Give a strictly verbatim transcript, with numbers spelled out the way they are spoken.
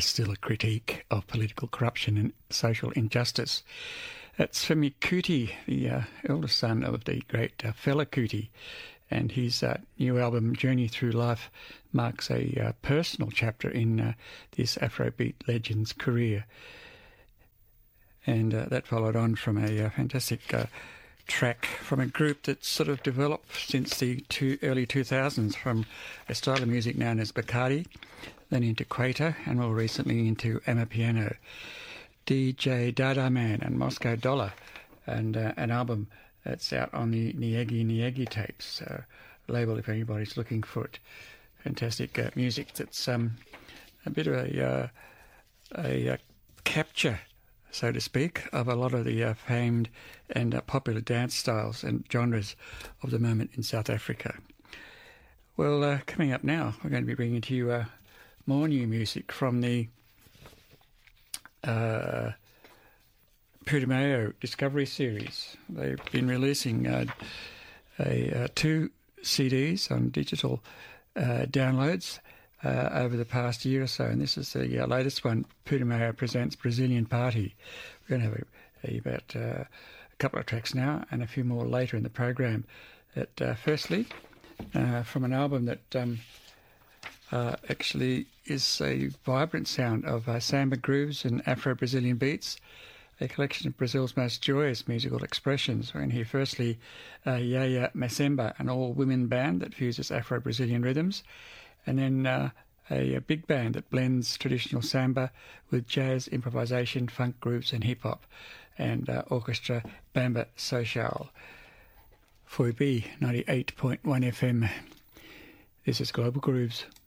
still a critique of political corruption and social injustice. That's Femi Kuti, the uh, eldest son of the great uh, Fela Kuti, and his uh, new album Journey Through Life marks a uh, personal chapter in uh, this Afrobeat legend's career. And uh, that followed on from a uh, fantastic uh, track from a group that's sort of developed since the two, early two thousands, from a style of music known as Bacardi, then into Quater, and more recently into Amapiano. D J Dada Man and Moscow Dollar, and uh, an album that's out on the Nyegi Nyegi tapes uh, label if anybody's looking for it. Fantastic uh, music that's um, a bit of a, uh, a, a capture, so to speak, of a lot of the uh, famed and uh, popular dance styles and genres of the moment in South Africa. Well, uh, coming up now, we're going to be bringing to you uh, more new music from the uh, Putumayo Discovery Series. They've been releasing uh, a, uh, two C Ds on digital uh, downloads Uh, over the past year or so, and this is the uh, latest one. Putumayo presents Brazilian Party. We're going to have a, a, about uh, a couple of tracks now and a few more later in the program. That uh, firstly, uh, from an album that um, uh, actually is a vibrant sound of uh, samba grooves and Afro-Brazilian beats, a collection of Brazil's most joyous musical expressions. We're in here firstly uh, Yaya Masemba, an all-women band that fuses Afro-Brazilian rhythms, and then uh, a, a big band that blends traditional samba with jazz, improvisation, funk grooves and hip-hop, and uh, orchestra Bamba Social. four B ninety-eight point one F M. This is Global Grooves.